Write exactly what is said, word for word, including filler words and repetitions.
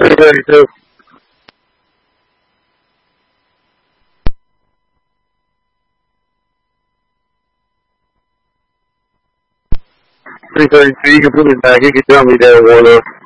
three thirty-two. three thirty-two, you can put me back. You can tell me that one up.